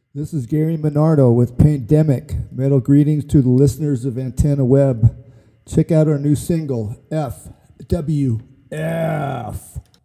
This is Gary Minardo with Pandemic. Metal greetings to the listeners of Antenna Web. Check out our new single, FWF.